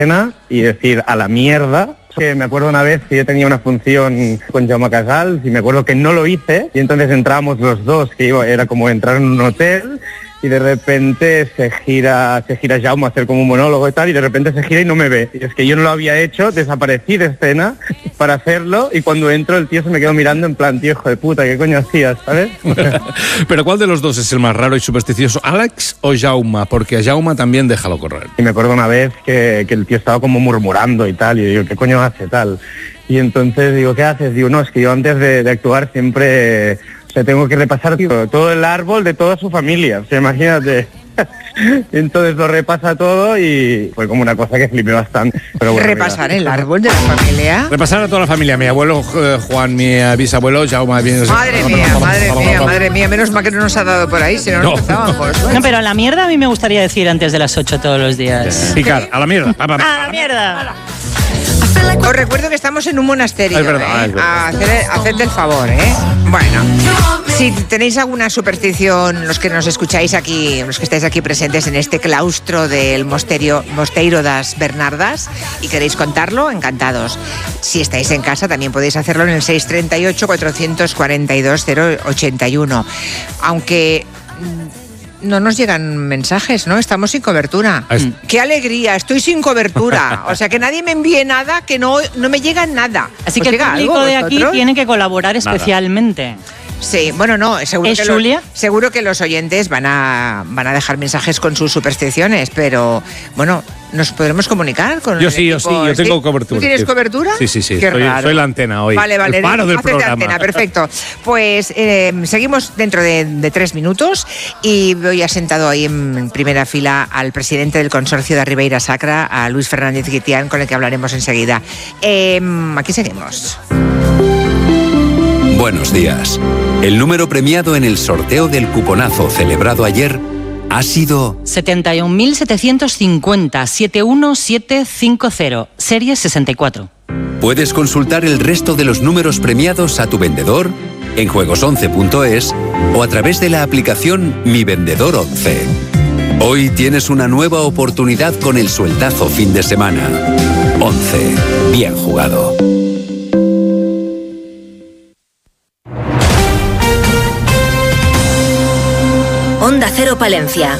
cena y decir a la mierda. Que me acuerdo una vez que yo tenía una función con Jaume Casals y me acuerdo que no lo hice y entonces entrábamos los dos, que era como entrar en un hotel y de repente se gira Jaume a hacer como un monólogo y tal y de repente se gira y no me ve. Y es que yo no lo había hecho, desaparecí de escena para hacerlo y cuando entro el tío se me quedó mirando en plan, tío, hijo de puta, ¿qué coño hacías? ¿Sabes? Pero ¿cuál de los dos es el más raro y supersticioso? ¿Alex o Jaume? Porque a Jaume también déjalo correr. Y me acuerdo una vez que el tío estaba como murmurando y tal y digo, ¿qué coño hace tal? Y entonces digo, ¿qué haces? Digo, no, es que yo antes de actuar siempre... O sea, tengo que repasar todo el árbol de toda su familia, o sea, imagínate. Entonces lo repasa todo y fue como una cosa que flipé bastante. Pero bueno, ¿repasar mira, el árbol de la familia? Repasar a toda la familia, mi abuelo Juan, mi bisabuelo Jaume. Madre mía, menos mal que no nos ha dado por ahí, si no nos empezábamos. No, pero a la mierda a mí me gustaría decir antes de las 8 todos los días. Picar, a la mierda. ¡A la mierda! Os recuerdo que estamos en un monasterio. Es verdad. Haced el favor, ¿eh? Bueno, si tenéis alguna superstición, los que nos escucháis aquí, los que estáis aquí presentes en este claustro del Mosteiro das Bernardas y queréis contarlo, encantados. Si estáis en casa también podéis hacerlo en el 638-442-081. Aunque... no nos llegan mensajes, ¿no? Estamos sin cobertura. ¡Qué alegría! Estoy sin cobertura. O sea, que nadie me envíe nada, que no me llega nada. Así que el público de aquí tiene que colaborar especialmente. Sí, bueno, no, seguro que los oyentes van a dejar mensajes con sus supersticiones, pero bueno, ¿nos podremos comunicar con yo sí, yo tengo cobertura. ¿Tú tienes cobertura? Sí. Soy la antena hoy. Vale, el faro del programa. Antena, perfecto. Pues seguimos dentro de 3 minutos y voy sentado ahí en primera fila al presidente del consorcio de Ribeira Sacra, a Luis Fernández Guitián, con el que hablaremos enseguida. Aquí seguimos. Buenos días. El número premiado en el sorteo del cuponazo celebrado ayer ha sido 71.750 71750, serie 64. Puedes consultar el resto de los números premiados a tu vendedor en juegos11.es o a través de la aplicación Mi Vendedor 11. Hoy tienes una nueva oportunidad con el sueldazo fin de semana. 11. Bien jugado. Onda Cero Palencia.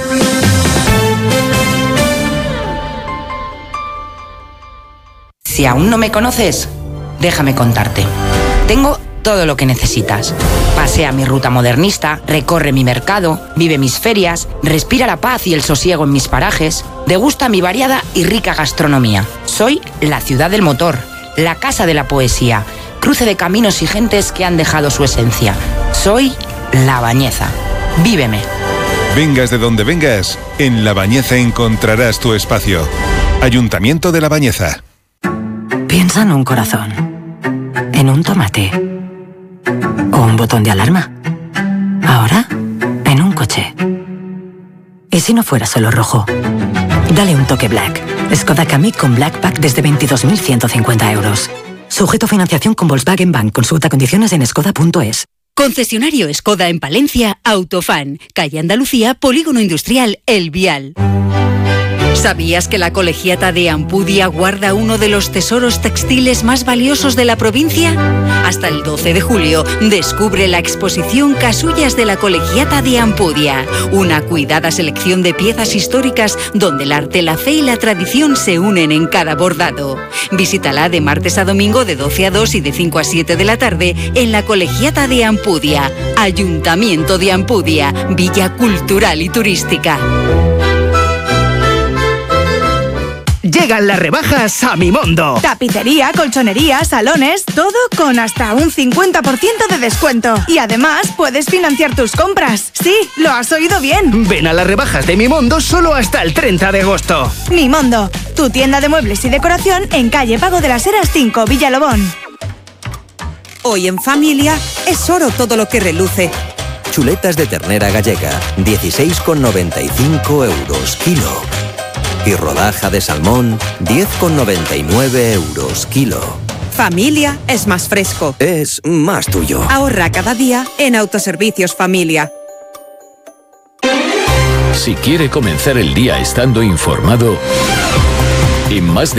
Si aún no me conoces, déjame contarte. Tengo todo lo que necesitas. Pasea mi ruta modernista, recorre mi mercado, vive mis ferias, respira la paz y el sosiego en mis parajes, degusta mi variada y rica gastronomía. Soy la ciudad del motor, la casa de la poesía, cruce de caminos y gentes que han dejado su esencia. Soy La Bañeza. Víveme. Vengas de donde vengas, en La Bañeza encontrarás tu espacio. Ayuntamiento de La Bañeza. Piensa en un corazón, en un tomate o un botón de alarma. Ahora, en un coche. ¿Y si no fuera solo rojo? Dale un toque Black. Skoda Kamiq con Black Pack desde 22.150 euros. Sujeto a financiación con Volkswagen Bank. Consulta condiciones en skoda.es. Concesionario Skoda en Palencia, Autofan, calle Andalucía, Polígono Industrial El Vial. ¿Sabías que la Colegiata de Ampudia guarda uno de los tesoros textiles más valiosos de la provincia? Hasta el 12 de julio, descubre la exposición Casullas de la Colegiata de Ampudia, una cuidada selección de piezas históricas donde el arte, la fe y la tradición se unen en cada bordado. Visítala de martes a domingo de 12 a 2 y de 5 a 7 de la tarde en la Colegiata de Ampudia, Ayuntamiento de Ampudia, Villa Cultural y Turística. Llegan las rebajas a Mimondo. Tapicería, colchonería, salones, todo con hasta un 50% de descuento. Y además puedes financiar tus compras. Sí, lo has oído bien. Ven a las rebajas de Mimondo solo hasta el 30 de agosto. Mimondo, tu tienda de muebles y decoración en calle Pago de las Heras 5, Villalobón. Hoy en familia es oro todo lo que reluce. Chuletas de ternera gallega, 16,95 euros kilo. Y rodaja de salmón, 10,99 euros kilo. Familia es más fresco. Es más tuyo. Ahorra cada día en Autoservicios Familia. Si quiere comenzar el día estando informado, en Más de